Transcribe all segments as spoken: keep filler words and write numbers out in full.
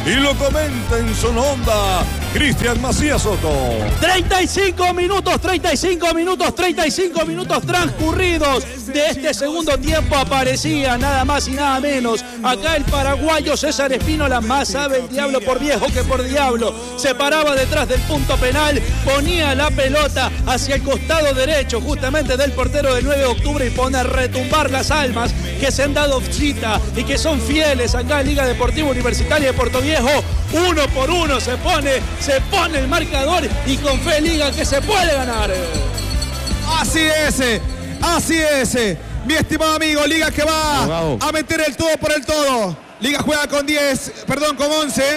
y lo comenta en Zona Onda Cristian Macías Soto. treinta y cinco minutos, treinta y cinco minutos, treinta y cinco minutos transcurridos de este segundo tiempo. Aparecía nada más y nada menos acá el paraguayo César Espínola, más sabe el diablo por viejo que por diablo. Se paraba detrás del punto penal, ponía la pelota hacia el costado derecho justamente del portero del nueve de octubre y pone a retumbar las almas que se han dado cita y que son fieles acá en Liga Deportiva Universitaria de Puerto Viejo. Uno por uno se pone, se pone el marcador y con fe Liga que se puede ganar. Así es, así es, mi estimado amigo. Liga que va wow. a meter el todo por el todo. Liga juega con diez, perdón, con once.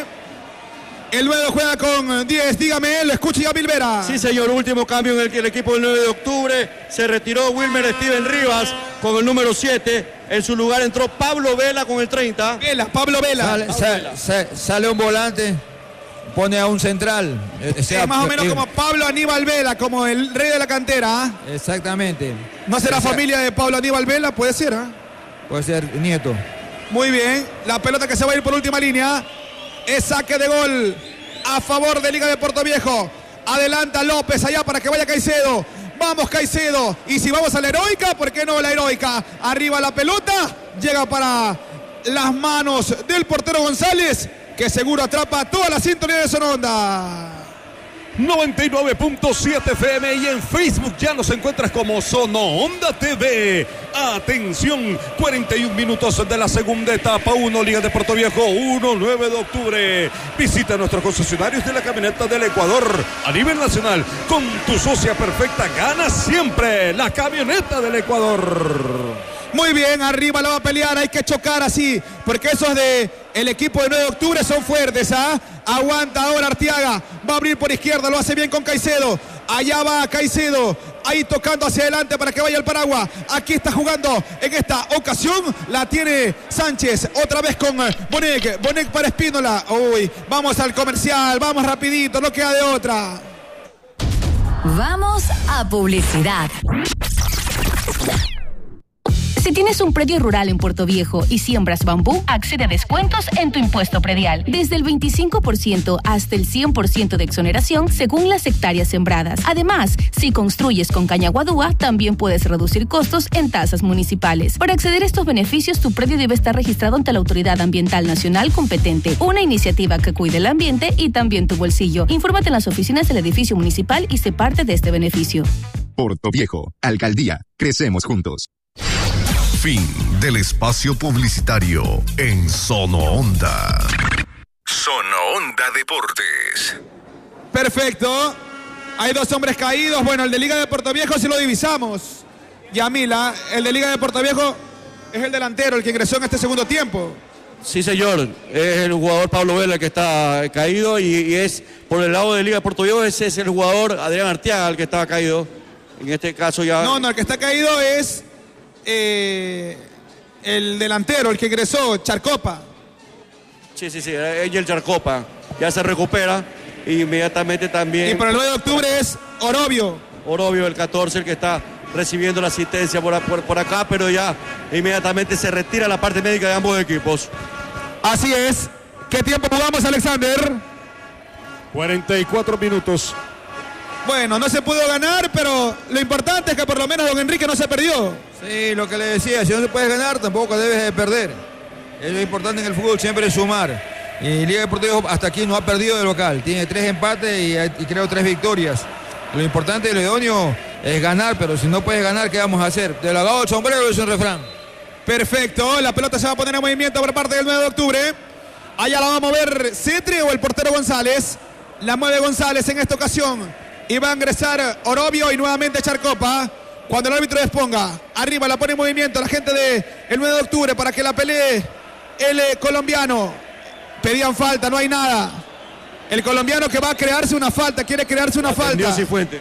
El nueve juega con diez, dígame, lo escucha Yamil Vera. Sí, señor, último cambio en el que el equipo del nueve de octubre se retiró Wilmer Steven Rivas con el número siete. En su lugar entró Pablo Vela con el treinta. Vela, Pablo Vela. Sale, Pablo sale, Vela. sale, sale un volante, pone a un central. O sea, es más o menos eh, como Pablo Aníbal Vela, como el rey de la cantera. ¿eh? Exactamente. ¿No será Esa, familia de Pablo Aníbal Vela? Puede ser, ¿eh? Puede ser nieto. Muy bien, la pelota que se va a ir por última línea. Es saque de gol a favor de Liga de Puerto Viejo. Adelanta López allá para que vaya Caicedo. Vamos Caicedo. Y si vamos a la heroica, ¿por qué no la heroica? Arriba la pelota. Llega para las manos del portero González, que seguro atrapa toda la sintonía de Zona Onda. noventa y nueve punto siete F M y en Facebook ya nos encuentras como Zona Onda T V. Atención, cuarenta y un minutos de la segunda etapa. uno Liga de Puerto Viejo, uno nueve de octubre. Visita nuestros concesionarios de la camioneta del Ecuador a nivel nacional. Con tu socia perfecta gana siempre la camioneta del Ecuador. Muy bien, arriba la va a pelear, hay que chocar así, porque esos de el equipo de nueve de octubre son fuertes, ¿ah? Aguanta ahora Arteaga, va a abrir por izquierda, lo hace bien con Caicedo. Allá va Caicedo, ahí tocando hacia adelante para que vaya el Paraguay. Aquí está jugando en esta ocasión, la tiene Sánchez, otra vez con Bonek, Bonek para Espínola. Uy, vamos al comercial, vamos rapidito, no queda de otra. Vamos a publicidad. Si tienes un predio rural en Puerto Viejo y siembras bambú, accede a descuentos en tu impuesto predial. Desde el veinticinco por ciento hasta el cien por ciento de exoneración según las hectáreas sembradas. Además, si construyes con caña guadúa, también puedes reducir costos en tasas municipales. Para acceder a estos beneficios, tu predio debe estar registrado ante la Autoridad Ambiental Nacional competente. Una iniciativa que cuide el ambiente y también tu bolsillo. Infórmate en las oficinas del edificio municipal y sé parte de este beneficio. Puerto Viejo, Alcaldía, crecemos juntos. Fin del espacio publicitario en Zona Onda. Zona Onda Deportes. Perfecto. Hay dos hombres caídos. Bueno, el de Liga de Puerto Viejo sí lo divisamos. Yamila, el de Liga de Puerto Viejo es el delantero, el que ingresó en este segundo tiempo. Sí, señor. Es el jugador Pablo Vela el que está caído y, y es por el lado de Liga de Puerto Viejo, ese es el jugador Adrián Arteaga el que estaba caído. En este caso ya... No, no, el que está caído es... Eh, el delantero, el que ingresó, Charcopa. Sí, sí, sí, es el Charcopa. Ya se recupera y inmediatamente también... Y por el nueve de octubre es Orobio. Orobio, el catorce, el que está recibiendo la asistencia por, por, por acá, pero ya inmediatamente se retira la parte médica de ambos equipos. Así es. ¿Qué tiempo jugamos, Alexander? cuarenta y cuatro minutos. Bueno, no se pudo ganar, pero lo importante es que por lo menos don Enrique no se perdió. Sí, lo que le decía, si no se puede ganar, tampoco debes de perder. Es lo importante en el fútbol, siempre es sumar. Y Liga Deportiva hasta aquí no ha perdido de local. Tiene tres empates y, y creo tres victorias. Lo importante, lo idóneo, es ganar, pero si no puedes ganar, ¿qué vamos a hacer? De la gao el sombrero es un refrán. Perfecto, la pelota se va a poner en movimiento por parte del nueve de octubre. Allá la va a mover Cetri o el portero González. La mueve González en esta ocasión. Y va a ingresar Orobio y nuevamente Charcopa. Cuando el árbitro disponga, arriba la pone en movimiento la gente del nueve de octubre para que la pelee el eh, colombiano. Pedían falta, no hay nada. El colombiano que va a crearse una falta, quiere crearse una Atendió falta. Cifuente.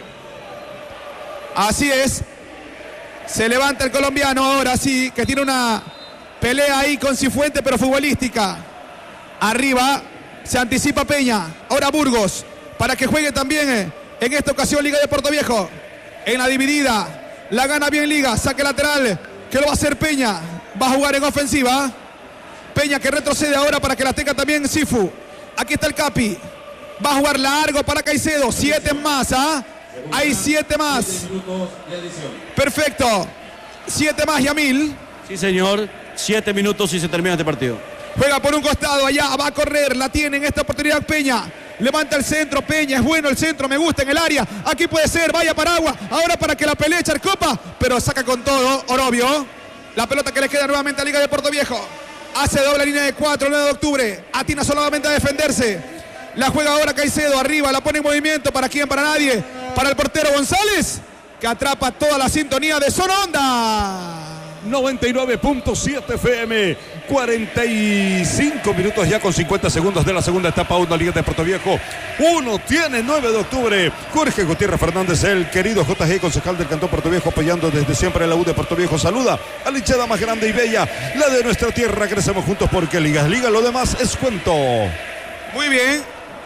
Así es. Se levanta el colombiano ahora sí, que tiene una pelea ahí con Cifuente, pero futbolística. Arriba se anticipa Peña. Ahora Burgos, para que juegue también eh, en esta ocasión Liga de Puerto Viejo. En la dividida. La gana bien Liga. Saque lateral. Que lo va a hacer Peña. Va a jugar en ofensiva. Peña que retrocede ahora para que la tenga también Sifu. Aquí está el Capi. Va a jugar largo para Caicedo. Siete más, ¿ah? Hay siete más. Perfecto. Siete más, Yamil. Sí, señor. Siete minutos y se termina este partido. Juega por un costado, allá va a correr, la tiene en esta oportunidad Peña. Levanta el centro, Peña, es bueno el centro, me gusta en el área. Aquí puede ser, vaya Paragua. Ahora para que la pelee Charcopa, pero saca con todo Orobio. La pelota que le queda nuevamente a Liga de Puerto Viejo. Hace doble línea de cuatro, nueve de octubre. Atina solamente a defenderse. La juega ahora Caicedo, arriba, la pone en movimiento. ¿Para quién? Para nadie. Para el portero González, que atrapa toda la sintonía de Zona Onda. noventa y nueve punto siete F M, cuarenta y cinco minutos ya con cincuenta segundos de la segunda etapa. Uno, Liga de Puerto Viejo, uno tiene nueve de octubre. Jorge Gutiérrez Fernández, el querido J G, concejal del Cantón Puerto Viejo, apoyando desde siempre la U de Puerto Viejo. Saluda a la hinchada más grande y bella, la de nuestra tierra. Crecemos juntos porque Liga es Liga, lo demás es cuento. Muy bien.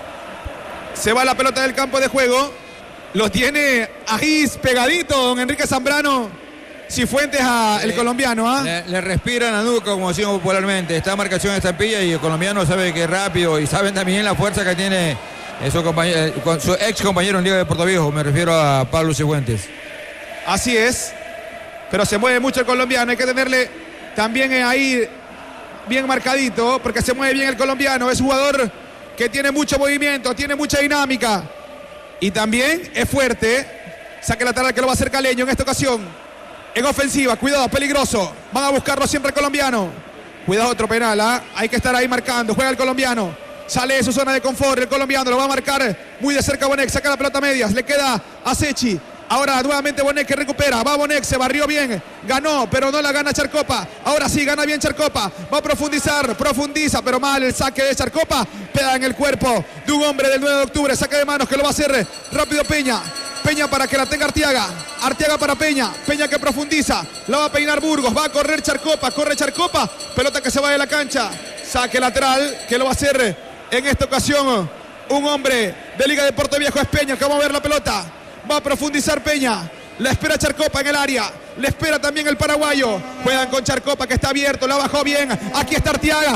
Se va la pelota del campo de juego. Lo tiene ahí pegadito don Enrique Zambrano. Cifuentes a el colombiano, ¿ah? Le, le respiran a nuca, como decimos popularmente. Está marcación de estampilla y el colombiano sabe que es rápido y saben también la fuerza que tiene su, compañero, su ex compañero en Liga de Puerto Viejo. Me refiero a Pablo Cifuentes. Así es. Pero se mueve mucho el colombiano. Hay que tenerle también ahí bien marcadito, porque se mueve bien el colombiano. Es jugador que tiene mucho movimiento, tiene mucha dinámica. Y también es fuerte. Saque la tarde que lo va a hacer Caleño en esta ocasión. En ofensiva, cuidado, peligroso. Van a buscarlo siempre el colombiano. Cuidado, otro penal, ¿eh? Hay que estar ahí marcando. Juega el colombiano. Sale de su zona de confort. El colombiano lo va a marcar muy de cerca Bonex. Saca la pelota a medias. Le queda a Sechi. Ahora nuevamente Bonex que recupera. Va Bonex, se barrió bien. Ganó, pero no la gana Charcopa. Ahora sí, gana bien Charcopa. Va a profundizar, profundiza, pero mal el saque de Charcopa. Pega en el cuerpo de un hombre del nueve de octubre. Saque de manos que lo va a hacer rápido Peña. Peña para que la tenga Arteaga. Arteaga para Peña. Peña que profundiza. La va a peinar Burgos. Va a correr Charcopa. Corre Charcopa. Pelota que se va de la cancha. Saque lateral que lo va a hacer en esta ocasión un hombre de Liga de Puerto Viejo. Es Peña que va a ver la pelota. Va a profundizar Peña. La espera Charcopa en el área. Le espera también el paraguayo. Juegan con Charcopa que está abierto. La bajó bien. Aquí está Arteaga.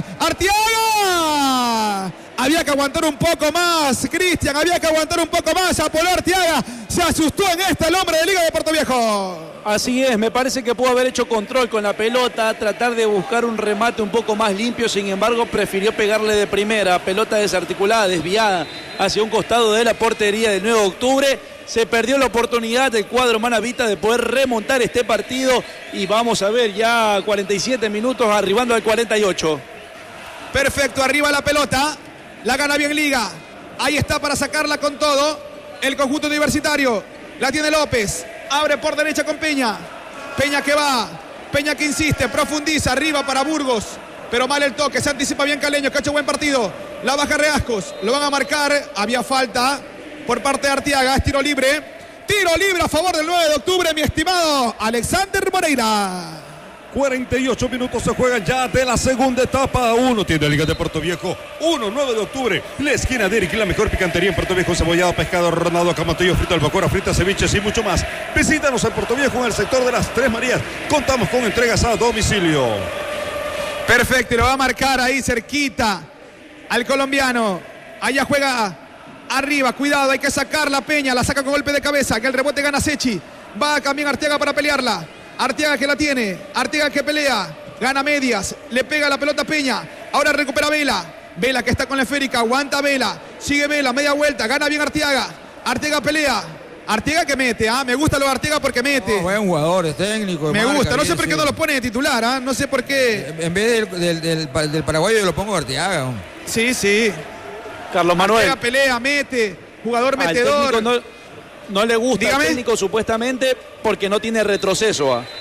¡Arteaga! Había que aguantar un poco más, Cristian. Había que aguantar un poco más. Apolo Arteaga se asustó en esta el hombre de Liga de Puerto Viejo. Así es, me parece que pudo haber hecho control con la pelota, tratar de buscar un remate un poco más limpio. Sin embargo, prefirió pegarle de primera. Pelota desarticulada, desviada hacia un costado de la portería del nueve de octubre. Se perdió la oportunidad del cuadro manavita de poder remontar este partido. Y vamos a ver ya cuarenta y siete minutos arribando al cuarenta y ocho. Perfecto, arriba la pelota. La gana bien Liga. Ahí está para sacarla con todo. El conjunto universitario. La tiene López. Abre por derecha con Peña. Peña que va. Peña que insiste. Profundiza. Arriba para Burgos. Pero mal el toque. Se anticipa bien Caleño, que ha hecho buen partido. La baja Reascos. Lo van a marcar. Había falta por parte de Arteaga. Es tiro libre. Tiro libre a favor del nueve de octubre, mi estimado Alexander Moreira. cuarenta y ocho minutos se juegan ya de la segunda etapa. Uno tiene Liga de Puerto Viejo, uno, nueve de octubre. La esquina de Eric, la mejor picantería en Puerto Viejo. Cebollado, pescado, ronado, camatillo, frito, albacora, fritas, ceviches y mucho más. Visítanos en Puerto Viejo en el sector de las Tres Marías. Contamos con entregas a domicilio. Perfecto, y lo va a marcar ahí cerquita al colombiano. Allá juega arriba, cuidado, hay que sacar la Peña. La saca con golpe de cabeza, que el rebote gana Sechi. Va también Arteaga para pelearla. Arteaga que la tiene, Arteaga que pelea, gana medias, le pega la pelota a Peña, ahora recupera Vela, Vela que está con la esférica, aguanta Vela, sigue Vela, media vuelta, gana bien Arteaga, Arteaga pelea, Arteaga que mete, ¿ah? Me gusta lo de Arteaga porque mete. No, buen jugador, es técnico. Me marca, gusta, no bien, sé por qué sí. no lo pone de titular, ¿ah? No sé por qué. En vez del, del, del, del paraguayo yo lo pongo Arteaga. Sí, sí. Carlos Manuel. Arteaga pelea, mete, jugador Al metedor. técnico no, no le gusta Dígame. al técnico supuestamente porque no tiene retroceso. ¿ah?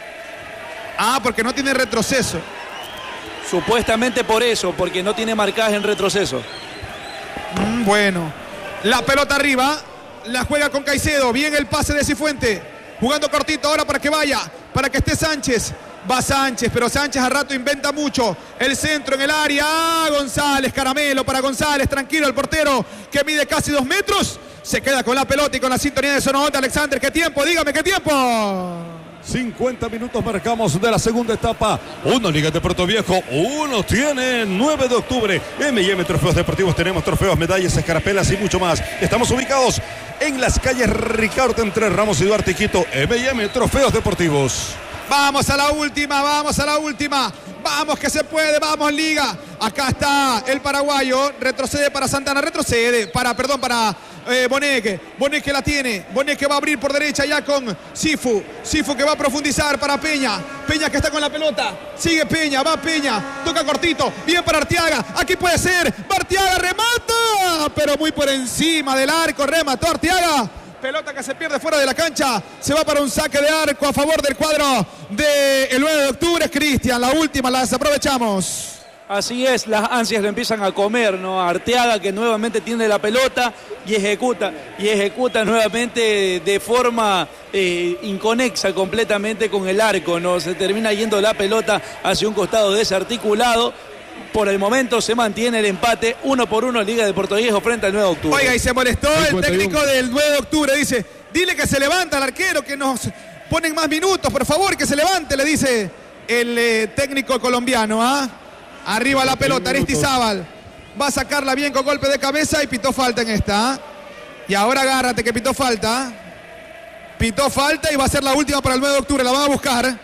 Ah, porque no tiene retroceso. Supuestamente por eso, porque no tiene marcaje en retroceso. Mm, bueno. La pelota arriba. La juega con Caicedo. Bien el pase de Cifuente. Jugando cortito ahora para que vaya. Para que esté Sánchez. Va Sánchez, pero Sánchez a rato inventa mucho. El centro en el área. Ah, González, caramelo para González. Tranquilo el portero que mide casi dos metros. Se queda con la pelota y con la sintonía de Zona Onda. Alexander, ¿qué tiempo? Dígame, ¿qué tiempo? cincuenta minutos marcamos de la segunda etapa. Uno Liga de Puerto Viejo, uno tiene nueve de octubre. eme y eme Trofeos Deportivos, tenemos trofeos, medallas, escarapelas y mucho más. Estamos ubicados en las calles Ricardo entre Ramos y Duarte y Quito. eme y eme Trofeos Deportivos. Vamos a la última, vamos a la última. Vamos que se puede, vamos Liga. Acá está el paraguayo, retrocede para Santana, retrocede para, perdón, para eh, Boneque. Boneque la tiene, Boneque va a abrir por derecha ya con Sifu. Sifu que va a profundizar para Peña. Peña que está con la pelota, sigue Peña, va Peña, toca cortito, bien para Arteaga. Aquí puede ser, va Arteaga, remata, pero muy por encima del arco, remató Arteaga. Pelota que se pierde fuera de la cancha. Se va para un saque de arco a favor del cuadro del nueve de octubre. Cristian, la última la desaprovechamos. Así es, las ansias le empiezan a comer, ¿no? Arteaga que nuevamente tiene la pelota y ejecuta. Y ejecuta nuevamente de forma eh, inconexa completamente con el arco, ¿no? Se termina yendo la pelota hacia un costado desarticulado. Por el momento se mantiene el empate, uno por uno, Liga de Puerto Viejo frente al nueve de octubre. Oiga, y se molestó el técnico del nueve de octubre, dice, dile que se levanta el arquero, que nos ponen más minutos, por favor, que se levante, le dice el eh, técnico colombiano, ¿ah? Arriba la pelota, Aristizábal, va a sacarla bien con golpe de cabeza y pitó falta en esta, ¿ah? Y ahora agárrate que pitó falta, pitó falta y va a ser la última para el nueve de octubre, la van a buscar,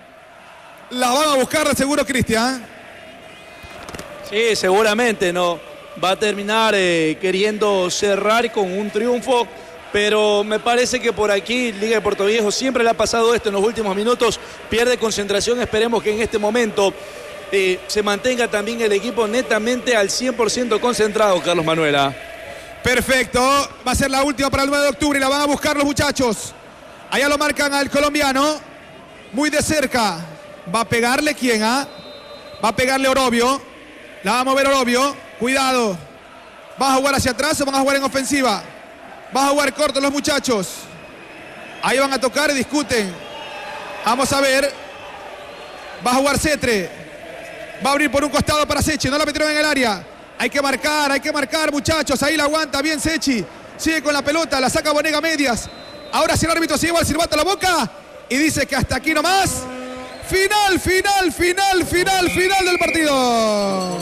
la van a buscar de seguro Cristian. Sí, seguramente no va a terminar eh, queriendo cerrar con un triunfo, pero me parece que por aquí Liga de Puerto Viejo siempre le ha pasado esto en los últimos minutos, pierde concentración. Esperemos que en este momento eh, se mantenga también el equipo netamente al cien por ciento concentrado, Carlos Manuela. Perfecto, va a ser la última para el nueve de octubre y la van a buscar los muchachos. Allá lo marcan al colombiano, muy de cerca. ¿Va a pegarle quién? Ah? Va a pegarle Orobio. La va a mover Orobio, cuidado. ¿Va a jugar hacia atrás o van a jugar en ofensiva? Va a jugar corto los muchachos. Ahí van a tocar y discuten. Vamos a ver. Va a jugar Cetre. Va a abrir por un costado para Sechi. No la metieron en el área. Hay que marcar, hay que marcar, muchachos. Ahí la aguanta bien Sechi. Sigue con la pelota, la saca Bonega medias. Ahora si el árbitro se lleva el silbato a la boca y dice que hasta aquí nomás. Final, final, final, final, final del partido.